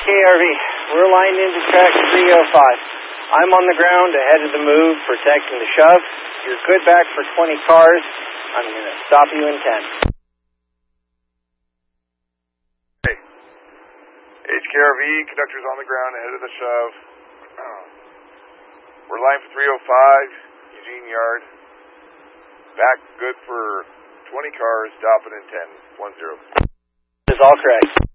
HKRV, we're lined into track 305. I'm on the ground ahead of the move, protecting the shove. You're good back for 20 cars. I'm going to stop you in 10. Hey, HKRV, conductor's on the ground ahead of the shove. We're lined for 305, Eugene Yard. Back good for 20 cars, stopping in 10, 10. That is all correct.